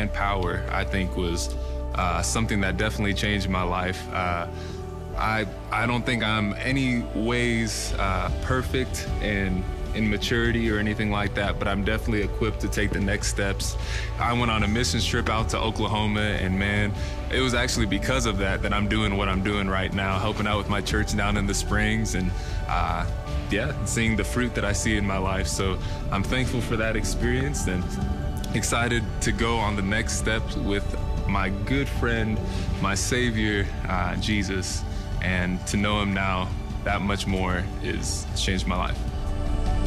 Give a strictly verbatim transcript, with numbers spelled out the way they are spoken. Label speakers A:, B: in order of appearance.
A: and power, I think was uh, something that definitely changed my life. Uh, I I don't think I'm any ways uh, perfect in in maturity or anything like that, but I'm definitely equipped to take the next steps. I went on a missions trip out to Oklahoma, and man, it was actually because of that that I'm doing what I'm doing right now, helping out with my church down in the Springs, and uh, yeah, seeing the fruit that I see in my life. So I'm thankful for that experience and excited to go on the next steps with my good friend, my Savior, uh, Jesus, and to know him now that much more is changed my life.